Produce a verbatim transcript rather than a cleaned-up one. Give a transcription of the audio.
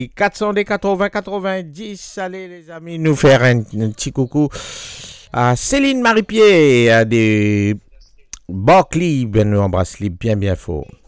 quatre cent quatre-vingts quatre-vingt-dix, allez les amis, nous faire un, un petit coucou à Céline Marie-Pierre, à des Barclay, ben nous embrasse bien bien fort.